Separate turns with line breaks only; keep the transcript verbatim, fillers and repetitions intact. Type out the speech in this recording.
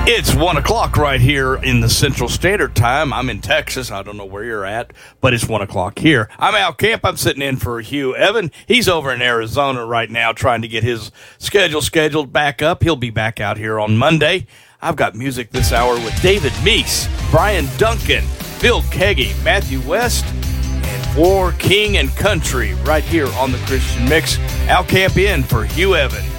It's one o'clock right here in the Central Standard Time. I'm in Texas. I don't know where you're at, but it's one o'clock here. I'm Al Camp. I'm sitting in for Hugh Evan. He's over in Arizona right now trying to get his schedule scheduled back up. He'll be back out here on Monday. I've got music this hour with David Meese, Brian Duncan, Phil Keggy, Matthew West, and War King and Country right here on the Christian Mix. Al Camp in for Hugh Evan.